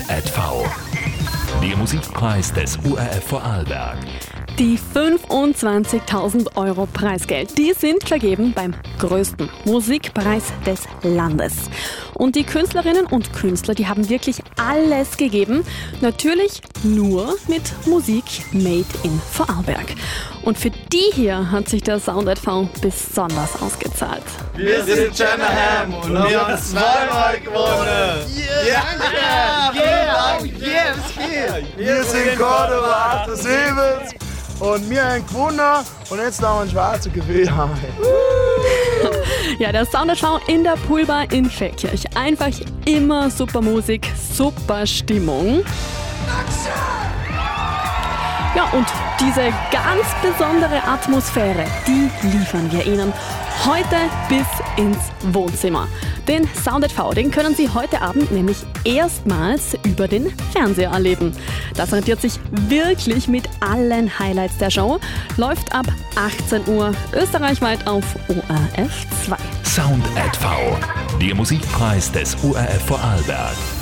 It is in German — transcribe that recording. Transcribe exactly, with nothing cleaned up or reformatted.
At V. Der Musikpreis des O R F Vorarlberg. Die fünfundzwanzigtausend Euro Preisgeld, die sind vergeben beim größten Musikpreis des Landes. Und die Künstlerinnen und Künstler, die haben wirklich alles gegeben. Natürlich nur mit Musik made in Vorarlberg. Und für die hier hat sich der Sound at V besonders ausgezahlt. Wir sind Jenna Ham und wir haben zweimal gewonnen. Yeah, yeah, yeah, yeah, Wir sind Cordoba achtundsiebzig und wir haben gewonnen und jetzt haben wir einen schwarzen Gewehr. Ja, der Sound at V in der Poolbar in Feldkirch. Einfach immer super Musik, super Stimmung. Ja, und diese ganz besondere Atmosphäre, die liefern wir Ihnen heute bis ins Wohnzimmer. Den Sound at V, den können Sie heute Abend nämlich erstmals über den Fernseher erleben. Das rentiert sich wirklich mit allen Highlights der Show. Läuft ab achtzehn Uhr österreichweit auf O R F zwei. Sound at V. Der Musikpreis des O R F Vorarlberg.